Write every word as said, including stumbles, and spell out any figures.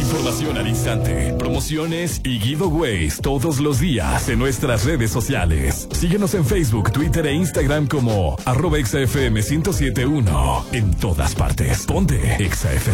Información al instante, promociones y giveaways todos los días en nuestras redes sociales. Síguenos en Facebook, Twitter e Instagram como arroba Exa F M ciento siete punto uno. En todas partes. Ponte Exa F